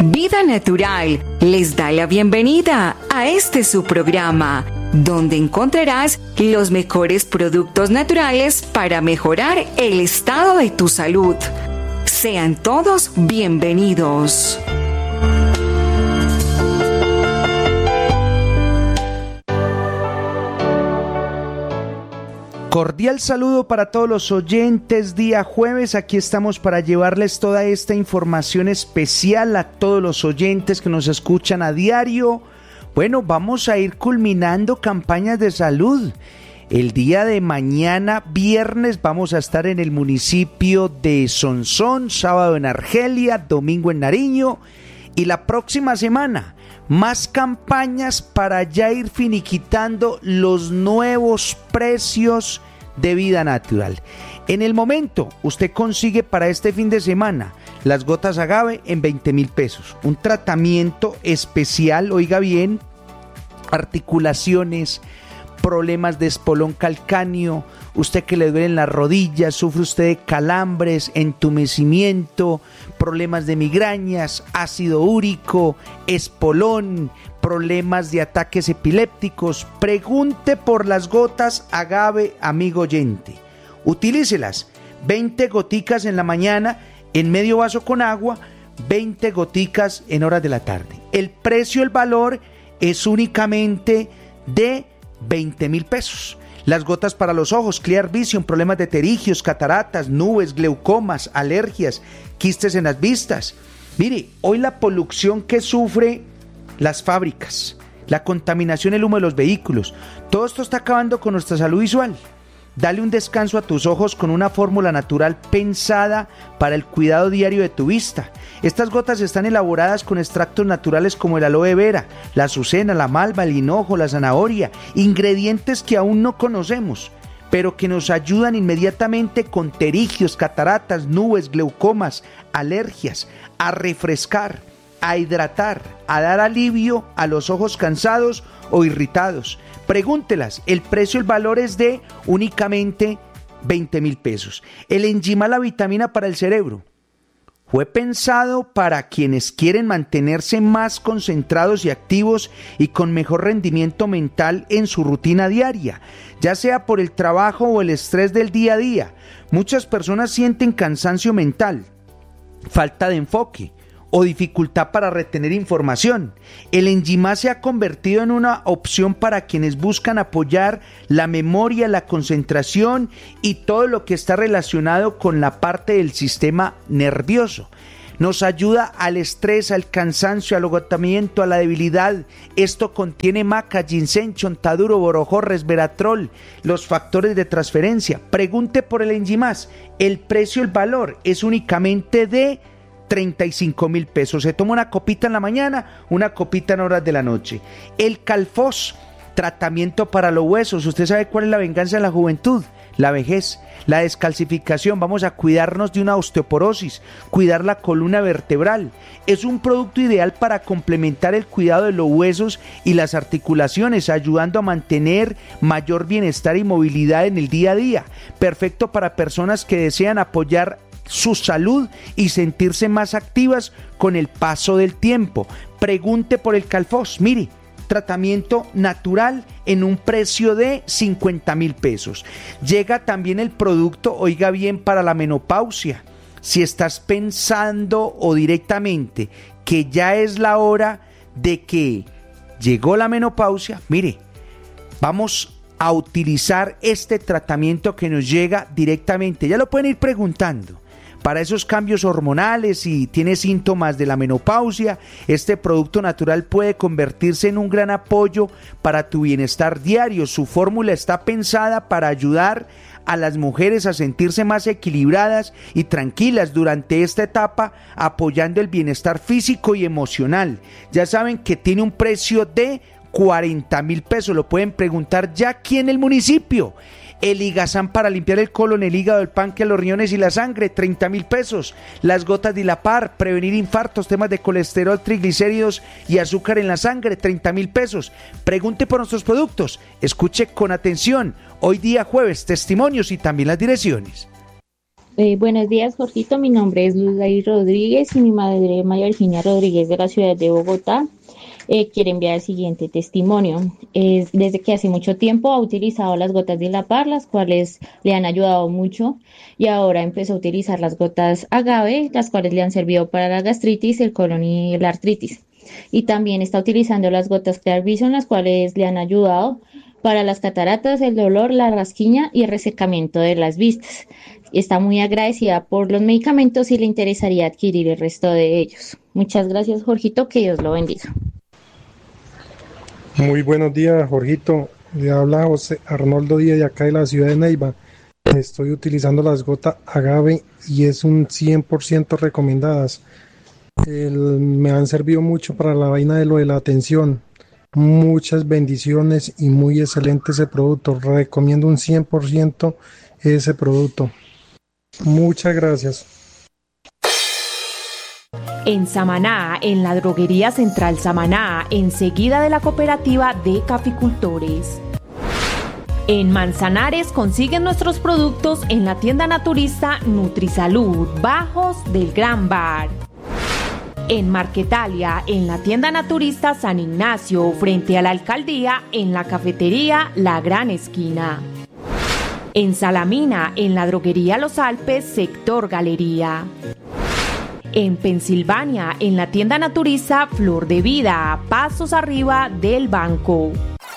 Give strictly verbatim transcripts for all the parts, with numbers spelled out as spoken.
Vida Natural les da la bienvenida a este su programa, donde encontrarás los mejores productos naturales para mejorar el estado de tu salud. Sean todos bienvenidos. Cordial saludo para todos los oyentes. Día jueves, aquí estamos para llevarles toda esta información especial a todos los oyentes que nos escuchan a diario. Bueno, vamos a ir culminando campañas de salud. El día de mañana, viernes, vamos a estar en el municipio de Sonsón, sábado en Argelia, domingo en Nariño, y la próxima semana más campañas para ya ir finiquitando los nuevos precios de Vida Natural. En el momento, usted consigue para este fin de semana las gotas agave en veinte mil pesos. Un tratamiento especial, oiga bien, articulaciones, problemas de espolón calcáneo, usted que le duelen las rodillas, sufre usted de calambres, entumecimiento, problemas de migrañas, ácido úrico, espolón, problemas de ataques epilépticos. Pregunte por las gotas agave, amigo oyente. Utilícelas, veinte goticas en la mañana, en medio vaso con agua, veinte goticas en horas de la tarde. El precio, el valor es únicamente de veinte mil pesos. Las gotas para los ojos, Clear Vision, problemas de pterigios, cataratas, nubes, glaucomas, alergias, quistes en las vistas. Mire, hoy la polución que sufre las fábricas, la contaminación, el humo de los vehículos, todo esto está acabando con nuestra salud visual. Dale un descanso a tus ojos con una fórmula natural pensada para el cuidado diario de tu vista. Estas gotas están elaboradas con extractos naturales como el aloe vera, la azucena, la malva, el hinojo, la zanahoria, ingredientes que aún no conocemos, pero que nos ayudan inmediatamente con pterigios, cataratas, nubes, glaucomas, alergias, a refrescar, a hidratar, a dar alivio a los ojos cansados o irritados. Pregúntelas, el precio, el valor es de únicamente veinte mil pesos. El Enzima, la vitamina para el cerebro, fue pensado para quienes quieren mantenerse más concentrados y activos y con mejor rendimiento mental en su rutina diaria, ya sea por el trabajo o el estrés del día a día. Muchas personas sienten cansancio mental, falta de enfoque o dificultad para retener información. El Enzima se ha convertido en una opción para quienes buscan apoyar la memoria, la concentración y todo lo que está relacionado con la parte del sistema nervioso. Nos ayuda al estrés, al cansancio, al agotamiento, a la debilidad. Esto contiene maca, ginseng, chontaduro, borojó, resveratrol, los factores de transferencia. Pregunte por el Enzima. El precio, el valor es únicamente de treinta y cinco mil pesos. Se toma una copita en la mañana, una copita en horas de la noche. El Calfos, tratamiento para los huesos. ¿Usted sabe cuál es la venganza de la juventud? La vejez, la descalcificación. Vamos a cuidarnos de una osteoporosis, cuidar la columna vertebral. Es un producto ideal para complementar el cuidado de los huesos y las articulaciones, ayudando a mantener mayor bienestar y movilidad en el día a día. Perfecto para personas que desean apoyar su salud y sentirse más activas con el paso del tiempo. Pregunte por el Calfos. Mire, tratamiento natural en un precio de cincuenta mil pesos. Llega también el producto, oiga bien, para la menopausia. Si estás pensando o directamente que ya es la hora de que llegó la menopausia, mire, vamos a utilizar este tratamiento que nos llega directamente. Ya lo pueden ir preguntando. Para esos cambios hormonales, si tiene síntomas de la menopausia, este producto natural puede convertirse en un gran apoyo para tu bienestar diario. Su fórmula está pensada para ayudar a las mujeres a sentirse más equilibradas y tranquilas durante esta etapa, apoyando el bienestar físico y emocional. Ya saben que tiene un precio de cuarenta mil pesos. Lo pueden preguntar ya aquí en el municipio. El Ligazán para limpiar el colon, el hígado, el páncreas, los riñones y la sangre, treinta mil pesos. Las gotas Dilapar, prevenir infartos, temas de colesterol, triglicéridos y azúcar en la sangre, treinta mil pesos. Pregunte por nuestros productos. Escuche con atención. Hoy día jueves, testimonios y también las direcciones. Eh, buenos días, Jorgito. Mi nombre es Luzay Rodríguez y mi madre, María Virginia Rodríguez, de la ciudad de Bogotá, eh, quiere enviar el siguiente testimonio. Es desde que hace mucho tiempo ha utilizado las gotas de la par, las cuales le han ayudado mucho, y ahora empezó a utilizar las gotas agave, las cuales le han servido para la gastritis, el colon y la artritis. Y también está utilizando las gotas Clear Vision, las cuales le han ayudado para las cataratas, el dolor, la rasquiña y el resecamiento de las vistas. Está muy agradecida por los medicamentos y le interesaría adquirir el resto de ellos. Muchas gracias, Jorgito, que Dios lo bendiga. Muy buenos días, Jorgito. Le habla José Arnoldo Díaz de acá de la ciudad de Neiva. Estoy utilizando las gotas agave y es un cien por ciento recomendadas. El, me han servido mucho para la vaina de lo de la atención. Muchas bendiciones y muy excelente ese producto. Recomiendo un cien por ciento ese producto. Muchas gracias. En Samaná, en la droguería Central Samaná, enseguida de la cooperativa de caficultores. En Manzanares consiguen nuestros productos en la tienda naturista Nutrisalud, Bajos del Gran Bar. En Marquetalia, en la tienda naturista San Ignacio, frente a la alcaldía, en la cafetería La Gran Esquina. En Salamina, en la droguería Los Alpes, sector Galería. En Pensilvania, en la tienda naturista Flor de Vida, pasos arriba del banco.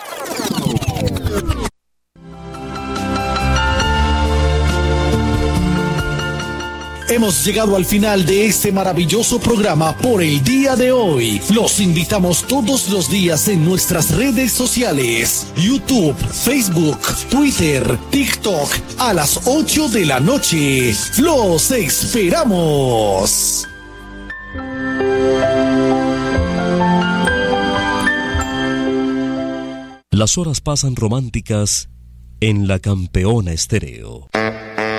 Hemos llegado al final de este maravilloso programa por el día de hoy. Los invitamos todos los días en nuestras redes sociales: YouTube, Facebook, Twitter, TikTok, a las ocho de la noche. ¡Los esperamos! Las horas pasan románticas en La Campeona Estéreo.